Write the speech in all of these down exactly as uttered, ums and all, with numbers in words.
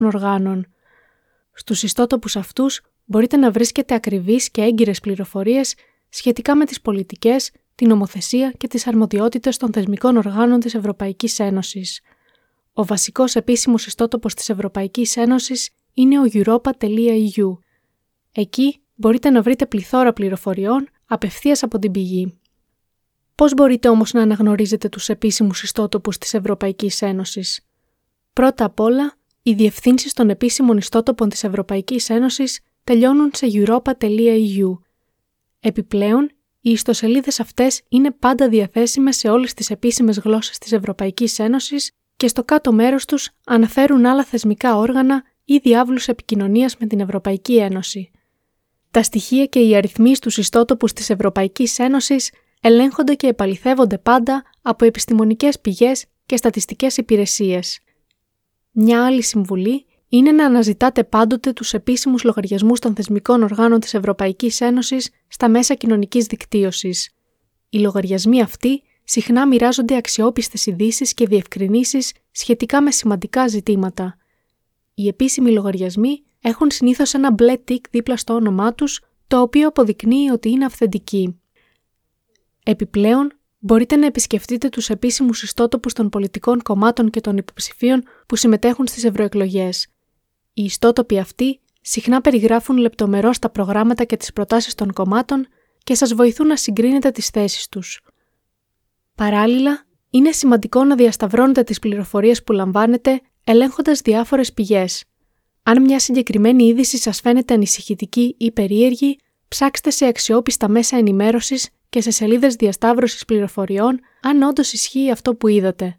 οργάνων. Στους ιστότοπους αυτούς μπορείτε να βρίσκετε ακριβείς και έγκυρες πληροφορίες σχετικά με τις πολιτικές, την νομοθεσία και τις αρμοδιότητες των θεσμικών οργάνων της Ευρωπαϊκής Ένωσης. Ο βασικός επίσημος ιστότοπος της Ευρωπαϊκής Ένωσης είναι ο europa τελεία e u. Εκεί μπορείτε να βρείτε πληθώρα πληροφοριών απευθείας από την πηγή. Πώς μπορείτε όμως να αναγνωρίζετε τους επίσημους ιστότοπους της Ευρωπαϊκής Ένωσης? Πρώτα απ' όλα, οι διευθύνσεις των επίσημων ιστότοπων της Ευρωπαϊκής Ένωσης τελειώνουν σε europa τελεία e u. Επιπλέον, οι ιστοσελίδες αυτές είναι πάντα διαθέσιμες σε όλες τις επίσημες γλώσσες της Ευρωπαϊκής Ένωσης και στο κάτω μέρος τους αναφέρουν άλλα θεσμικά όργανα ή διάβλους επικοινωνίας με την Ευρωπαϊκή Ένωση. Τα στοιχεία και οι αριθμοί στους ιστότοπους της Ευρωπαϊκής Ένωσης ελέγχονται και επαληθεύονται πάντα από επιστημονικές πηγές και στατιστικές υπηρεσίες. Μια άλλη συμβουλή είναι να αναζητάτε πάντοτε τους επίσημους λογαριασμούς των θεσμικών οργάνων της Ευρωπαϊκής Ένωσης στα μέσα κοινωνικής δικτύωσης. Οι λογαριασμοί αυτοί συχνά μοιράζονται αξιόπιστες ειδήσεις και διευκρινήσεις σχετικά με σημαντικά ζητήματα. Οι επίσημοι λογαριασμοί έχουν συνήθως ένα μπλε τικ δίπλα στο όνομά τους, το οποίο αποδεικνύει ότι είναι αυθεντικοί. Επιπλέον, μπορείτε να επισκεφτείτε τους επίσημους ιστότοπους των πολιτικών κομμάτων και των υποψηφίων που συμμετέχουν στις ευρωεκλογές. Οι ιστότοποι αυτοί συχνά περιγράφουν λεπτομερώς τα προγράμματα και τις προτάσεις των κομμάτων και σας βοηθούν να συγκρίνετε τις θέσεις τους. Παράλληλα, είναι σημαντικό να διασταυρώνετε τις πληροφορίες που λαμβάνετε ελέγχοντας διάφορες πηγές. Αν μια συγκεκριμένη είδηση σας φαίνεται ανησυχητική ή περίεργη, ψάξτε σε αξιόπιστα μέσα ενημέρωσης και σε σελίδες διασταύρωσης πληροφοριών αν όντως ισχύει αυτό που είδατε.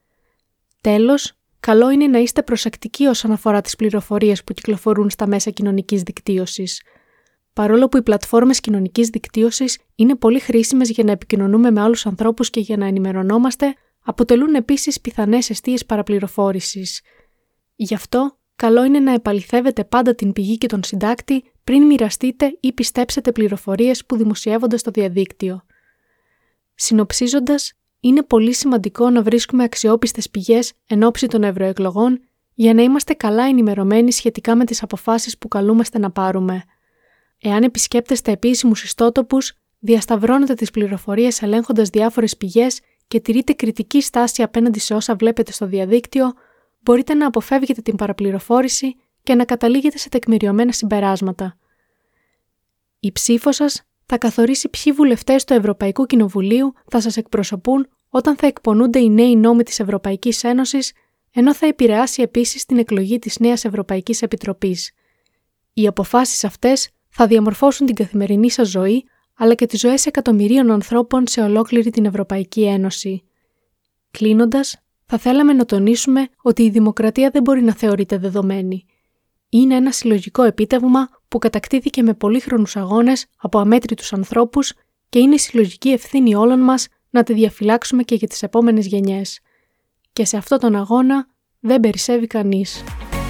Τέλος, καλό είναι να είστε προσεκτικοί όσον αφορά τις πληροφορίες που κυκλοφορούν στα μέσα κοινωνικής δικτύωσης. Παρόλο που οι πλατφόρμες κοινωνικής δικτύωσης είναι πολύ χρήσιμες για να επικοινωνούμε με άλλους ανθρώπους και για να ενημερωνόμαστε, αποτελούν επίσης πιθανές εστίες παραπληροφόρησης. Γι' αυτό, καλό είναι να επαληθεύετε πάντα την πηγή και τον συντάκτη πριν μοιραστείτε ή πιστέψετε πληροφορίες που δημοσιεύονται στο διαδίκτυο. Συνοψίζοντας, είναι πολύ σημαντικό να βρίσκουμε αξιόπιστες πηγές εν ώψη των ευρωεκλογών για να είμαστε καλά ενημερωμένοι σχετικά με τις αποφάσεις που καλούμαστε να πάρουμε. Εάν επισκέπτεστε επίσημους ιστότοπους, διασταυρώνετε τις πληροφορίες ελέγχοντας διάφορες πηγές και τηρείτε κριτική στάση απέναντι σε όσα βλέπετε στο διαδίκτυο, μπορείτε να αποφεύγετε την παραπληροφόρηση και να καταλήγετε σε τεκμηριωμένα συμπεράσματα. Η ψήφος σας θα καθορίσει ποιοι βουλευτές του Ευρωπαϊκού Κοινοβουλίου θα σας εκπροσωπούν όταν θα εκπονούνται οι νέοι νόμοι της Ευρωπαϊκής Ένωσης, ενώ θα επηρεάσει επίσης την εκλογή της νέας Ευρωπαϊκής Επιτροπής. Οι αποφάσεις αυτές θα διαμορφώσουν την καθημερινή σας ζωή, αλλά και τις ζωές εκατομμυρίων ανθρώπων σε ολόκληρη την Ευρωπαϊκή Ένωση. Κλείνοντας, θα θέλαμε να τονίσουμε ότι η δημοκρατία δεν μπορεί να θεωρείται δεδομένη. Είναι ένα συλλογικό επίτευγμα που κατακτήθηκε με πολύχρονους αγώνες από αμέτρητους ανθρώπους και είναι η συλλογική ευθύνη όλων μας να τη διαφυλάξουμε και για τις επόμενες γενιές. Και σε αυτόν τον αγώνα δεν περισσεύει κανείς.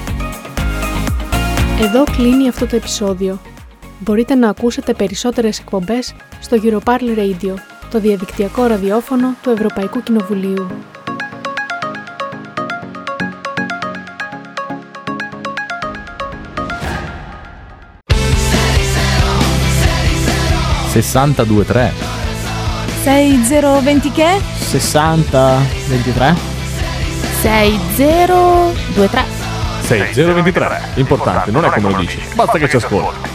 Εδώ κλείνει αυτό το επεισόδιο. Μπορείτε να ακούσετε περισσότερες εκπομπές στο Europarl Radio, το διαδικτυακό ραδιόφωνο του Ευρωπαϊκού Κοινοβουλίου. sessantadue tre sei zero venti che? sessanta ventitré sei zero due tre sei zero ventitré. Importante, non è come lo dici, basta che ci ascolti.